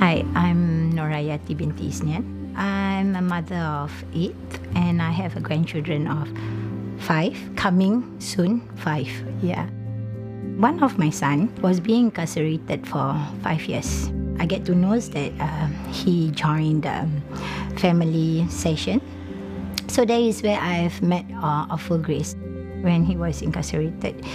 Hi, I'm Norayati binti Isnian. I'm a mother of 8 and I have a grandchildren of 5, coming soon 5, yeah. One of my son was being incarcerated for 5 years. I get to know that he joined family session. So that is where I've met Awful Grace when he was incarcerated.